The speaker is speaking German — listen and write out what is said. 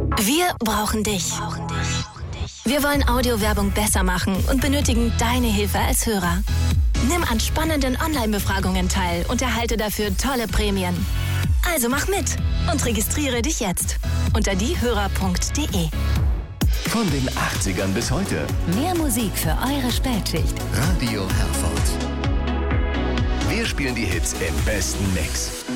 Wir brauchen dich. Wir wollen Audiowerbung besser machen und benötigen deine Hilfe als Hörer. Nimm an spannenden Online-Befragungen teil und erhalte dafür tolle Prämien. Also mach mit und registriere dich jetzt unter diehörer.de. Von den 80ern bis heute. Mehr Musik für eure Spätschicht. Radio Herford. Wir spielen die Hits im besten Mix.